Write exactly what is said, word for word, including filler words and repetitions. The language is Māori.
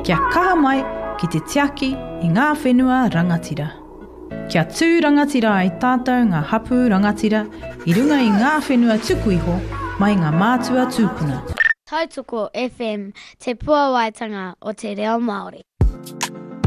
Kia kaha mai ki te tiaki i ngā whenua rangatira. Kia tū rangatira ai tātou ngā hapu rangatira i runga i ngā whenua tuku iho mai ngā mātua tūpuna. Tautoko F M, te puawaitanga o te reo Māori.